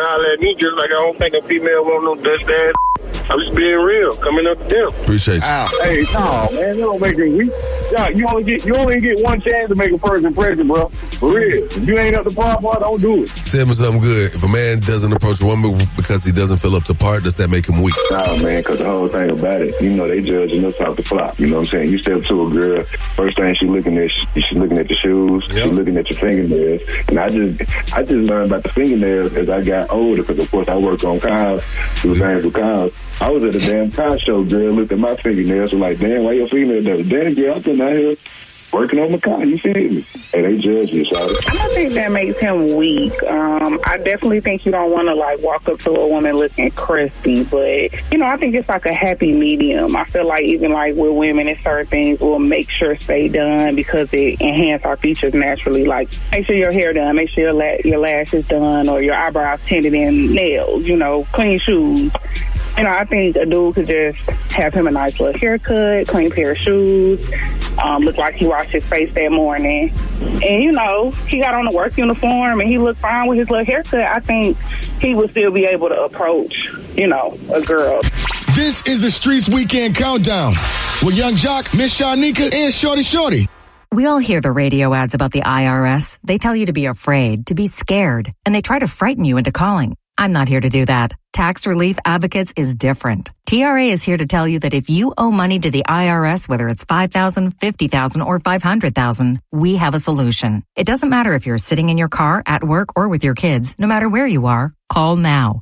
holler at me just like I don't think a female want no dust ass. I'm just being real, coming up to them. Appreciate you. Hey, no, man, that don't make it weak. You only get one chance to make a first impression, bro. For real. If you ain't up to par, don't do it. Tell me something good. If a man doesn't approach a woman because he doesn't feel up to par, does that make him weak? Nah, man, because the whole thing about it, they judging us off the flop. You know what I'm saying? You step to a girl, first thing she's looking at your shoes, she's looking at your fingernails. And I just learned about the fingernails as I got older, because of course I work on cars, do things with cars. I was at a damn car show, girl, looked at my fingernails, was like, damn, why your fingernails dirty? Damn, girl, I've been out here working on my car, you feel me? And they judge you, so. I don't think that makes him weak. I definitely think you don't want to, walk up to a woman looking crusty, but, I think it's like a happy medium. I feel like even, with women and certain things, we'll make sure stay done because it enhance our features naturally. Like, make sure your hair done, make sure your lashes done, or your eyebrows tinted and nails, clean shoes. I think a dude could just have him a nice little haircut, clean pair of shoes, look like he washed his face that morning. And, he got on a work uniform and he looked fine with his little haircut. I think he would still be able to approach, a girl. This is the Streets Weekend Countdown with Young Jock, Miss Shanika, and Shorty. We all hear the radio ads about the IRS. They tell you to be afraid, to be scared, and they try to frighten you into calling. I'm not here to do that. Tax Relief Advocates is different. TRA is here to tell you that if you owe money to the IRS, whether it's $5,000, $50,000, or $500,000, we have a solution. It doesn't matter if you're sitting in your car, at work, or with your kids. No matter where you are, call now.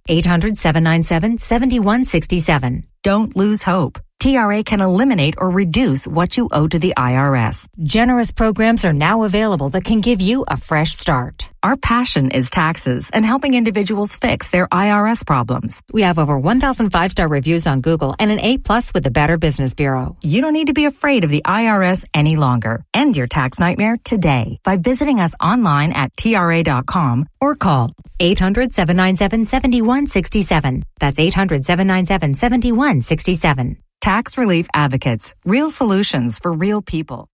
800-797-7167. Don't lose hope. TRA can eliminate or reduce what you owe to the IRS. Generous programs are now available that can give you a fresh start. Our passion is taxes and helping individuals fix their IRS problems. We have over 1,000 5-star reviews on Google and an A+ with the Better Business Bureau. You don't need to be afraid of the IRS any longer. End your tax nightmare today by visiting us online at TRA.com or call 800-797-7167. That's 800-797-7167. Tax Relief Advocates. Real solutions for real people.